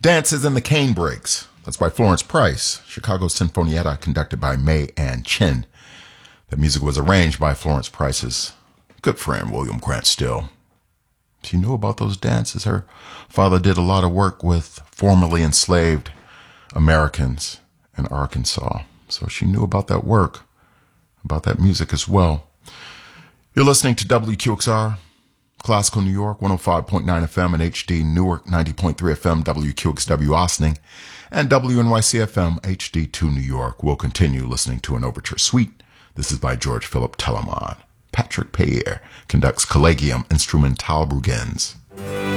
Dances in the Canebriggs. That's by Florence Price. Chicago Sinfonietta, conducted by May Ann Chin. The music was arranged by Florence Price's good friend, William Grant Still. She knew about those dances. Her father did a lot of work with formerly enslaved Americans in Arkansas. So she knew about that work, about that music as well. You're listening to WQXR, Classical New York, 105.9 FM and HD Newark, 90.3 FM, WQXW Ossining, and WNYC FM, HD2 New York. We'll continue listening to an overture suite. This is by George Philip Telemann. Patrick Payer conducts Collegium Instrumentalbrugens.